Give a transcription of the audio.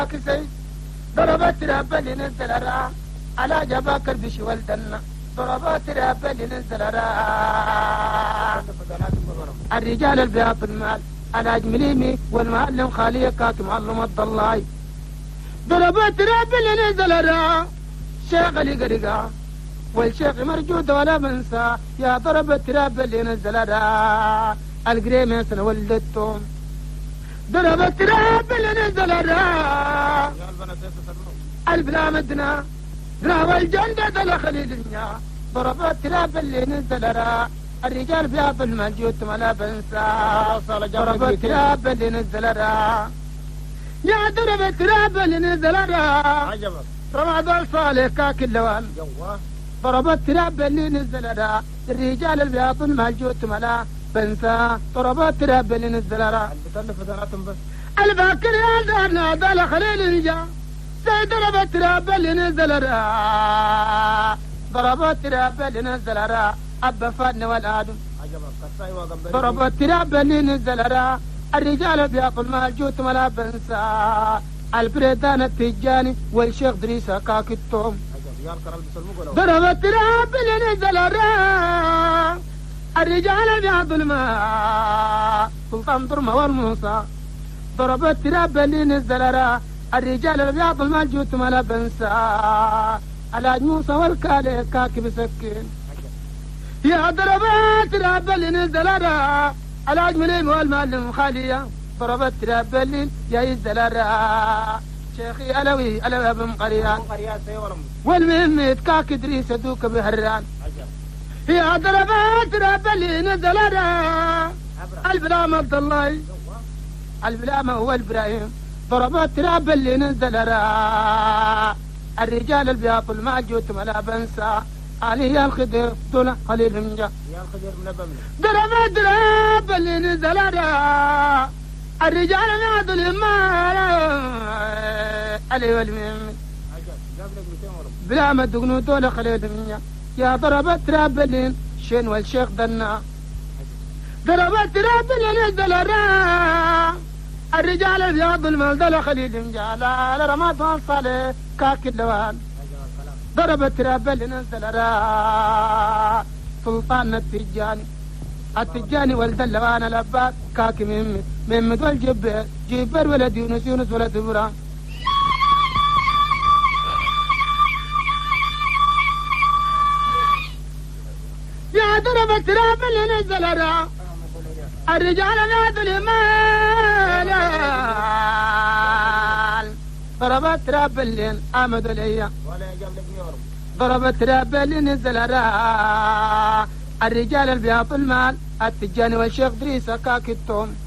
كسي ضربت راب اللي نزل الراء على جباك البش والدنا ضربت راب اللي نزل الراء الرجال البياض المال على اجمليمي والمعلم خالي كاتم معلم الضلاي ضربت راب اللي نزل الراء شيخ اللي قرقا والشيخ مرجود ولا منسى يا ضربت راب اللي نزل الراء القريم سنة ولدتهم ضربت راب اللي نزل الراء البلا مدنا راوى الجنة دخل الدنيا ضربت راب اللي نزل الراء الرجال بياض الموجود ولا بنسى ضربت راب اللي نزل الراء يا ضربت راب اللي نزل الراء رمضان صالح كاك اللوان ضربت راب اللي نزل الراء الرجال البياض الموجود ولا بنسى ضربت راب اللي نزل الراء الباكر يا دارنا دال خليل الجا ضربت راب اللي نزل الراء ضربت راب اللي نزل الراء أبا فادنا والآدم ضربت راب اللي نزل الراء الرجال بياكل مال جوت ولا بنسى البريدان التجاني والشيخ دريسة كاكتهم ضربت راب اللي نزل الراء الرجال بياكل الماء سلطان ضرمة والموسى ضربت راب اللي نزل الراء الرجال بياكل مال جوت ولا بنسى الحاج موسى والكالي كاكي بسكين يا ضربت راب اللي نزل الراء الحاج مليم والمعلم خالية ضربت راب اللي يا يزل الراء شيخي ألوي بن قريان والمهمة كاك إدريس دوك بهران يا ضربت راب اللي نزل الراء البلام عبد الله البلام هو إبراهيم ضربت راب اللي نزل الراء الرجال البياض المعجوت ولا بنسى علي الخضر دون قليل منجا يا الخضر من بمن ضربت راب اللي نزل الراء الرجال البياض المال علي والمهم بلا ما دقنو دون قليل منجا يا ضربت راب اللي شين والشيخ دنا ضربت راب اللي نزل الراء الرجال البياض المال دل خليل منجا لا رمضان صالح كاك اللوان ضربت راب اللي نزل الراء سلطان التجاني ولد اللوان الأباد كاك مهمد والجبر جبر ولد يونس ولد إبراهيم يا ضربت راب اللي نزل الراء الرجال بياض المال ضربت راب اللين آمد الأيام ضربت راب اللي نزل الراء الرجال البياض المال التجاني والشيخ دريسة كاكتهم